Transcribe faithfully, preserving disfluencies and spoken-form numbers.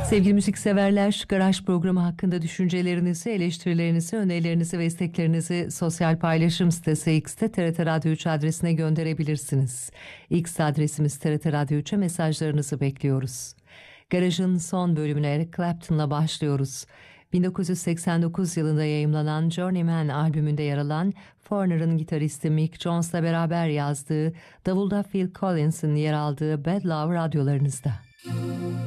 Sevgili müzikseverler, Garaj programı hakkında düşüncelerinizi, eleştirilerinizi, önerilerinizi ve isteklerinizi sosyal paylaşım sitesi X'te T R T Radyo üç adresine gönderebilirsiniz. X adresimiz T R T Radyo üç'e mesajlarınızı bekliyoruz. Garaj'ın son bölümüne Eric Clapton'la başlıyoruz. bin dokuz yüz seksen dokuz yılında yayımlanan Journeyman albümünde yer alan Foreigner'ın gitaristi Mick Jones'la beraber yazdığı, davulda Phil Collins'in yer aldığı Bad Love radyolarınızda.